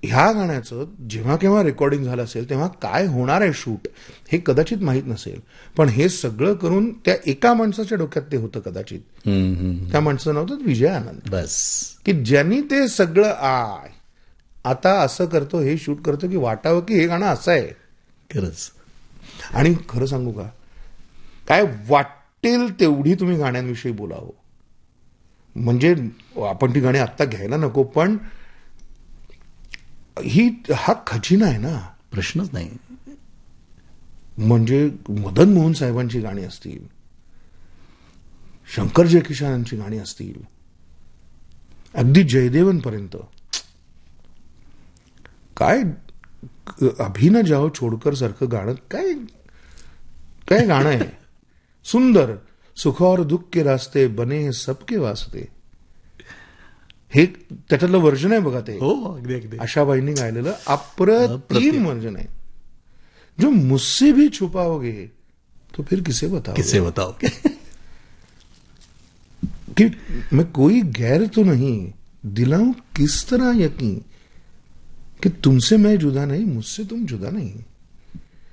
ह्या गाण्याचं जेव्हा केव्हा रेकॉर्डिंग झालं असेल तेव्हा काय होणार आहे शूट हे कदाचित माहीत नसेल, पण हे सगळं करून त्या एका माणसाच्या डोक्यात ते होतं कदाचित. त्या माणसाचं नाव होतं विजय आनंद. बस की ज्यांनी ते सगळं आता असं करतो, हे शूट करतो की वाटावं की हे गाणं असं आहे. खरंच. आणि खरं सांगू का, काय वाटेल तेवढी तुम्ही गाण्यांविषयी बोलावं. म्हणजे आपण ती गाणी आत्ता घ्यायला नको, पण हा खजिना आहे ना, प्रश्नच नाही. म्हणजे मदन मोहन साहेबांची गाणी असतील, शंकर जयकिशनांची गाणी असतील, अगदी जयदेवनपर्यंत. काय अभी न जाओ छोडकर सारखं गाणं, काय काय गाणं आहे सुंदर. सुख और दुःख के रास्ते बने हैं सबके वास्ते, हे त्याच्यातलं व्हर्जन आहे बघा ते. हो अगदी अगदी. आशाबाईंनी गायलेलं अप्रतिम व्हर्जन आहे. जो मुझसे भी छुपाओगे तो फिर किसे बताओगे. कि मैं कोई गैर तो नहीं, दिलाऊं किस तरह यकीन कि तुमसे मैं जुदा नहीं, मुझसे तुम जुदा नहीं.